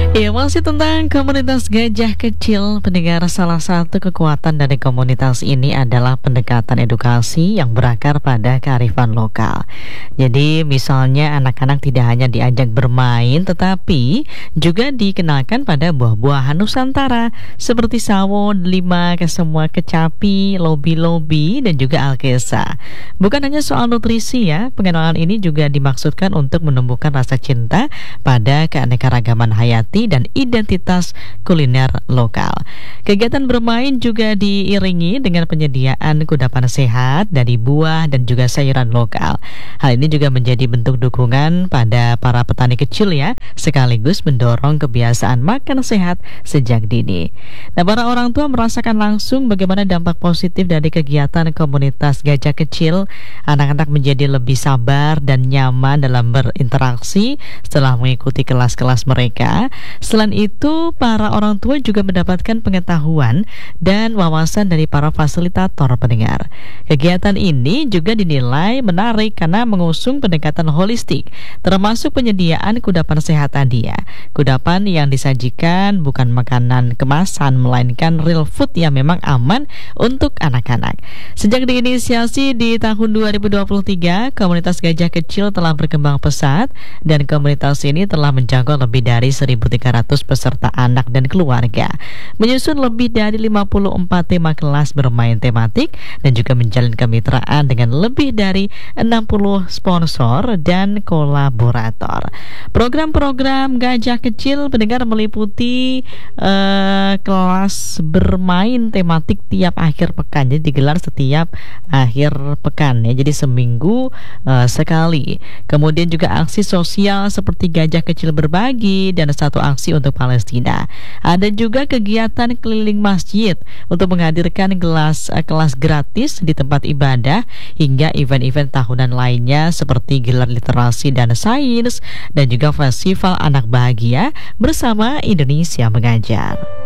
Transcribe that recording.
Ya, masih tentang komunitas gajah kecil. Pendengar, salah satu kekuatan dari komunitas ini adalah pendekatan edukasi yang berakar pada kearifan lokal. Jadi misalnya anak-anak tidak hanya diajak bermain, tetapi juga dikenalkan pada buah-buahan Nusantara seperti sawo, delima, kesemua, kecapi, lobi-lobi, dan juga alkesa. Bukan hanya soal nutrisi ya, pengenalan ini juga dimaksudkan untuk menumbuhkan rasa cinta pada keanekaragaman hayati dan identitas kuliner lokal. Kegiatan bermain juga diiringi dengan penyediaan kudapan sehat dari buah dan juga sayuran lokal. Hal ini juga menjadi bentuk dukungan pada para petani kecil ya, sekaligus mendorong kebiasaan makan sehat sejak dini. Nah, para orang tua merasakan langsung bagaimana dampak positif dari kegiatan komunitas gajah kecil. Anak-anak menjadi lebih sabar dan nyaman dalam berinteraksi setelah mengikuti kelas-kelas mereka. Selain itu, para orang tua juga mendapatkan pengetahuan dan wawasan dari para fasilitator pendengar. Kegiatan ini juga dinilai menarik karena mengusung pendekatan holistik, termasuk penyediaan kudapan sehat tadi ya. Kudapan yang disajikan bukan makanan kemasan, melainkan real food yang memang aman untuk anak-anak. Sejak diinisiasi di tahun 2023, komunitas gajah kecil telah berkembang pesat dan komunitas ini telah menjangkau lebih dari 1.300 peserta anak dan keluarga, menyusun lebih dari 54 tema kelas bermain tematik dan juga menjalin kemitraan dengan lebih dari 60 sponsor dan kolaborator. Program-program gajah kecil pendengar meliputi kelas bermain tematik tiap akhir pekan, jadi digelar setiap akhir pekan ya, jadi seminggu sekali. Kemudian juga aksi sosial seperti gajah kecil berbagi dan satu aksi untuk Palestina. Ada juga kegiatan keliling masjid untuk menghadirkan kelas gratis di tempat ibadah, hingga event-event tahunan lainnya seperti gelar literasi dan sains dan juga festival anak bahagia bersama Indonesia Mengajar.